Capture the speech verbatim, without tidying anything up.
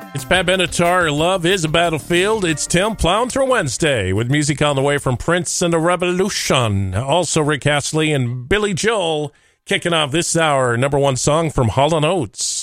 It's Pat Benatar. Love is a Battlefield. It's Tim plowing through Wednesday with music on the way from Prince and the Revolution. Also Rick Astley and Billy Joel kicking off this hour. Number one song from Hall and Oates.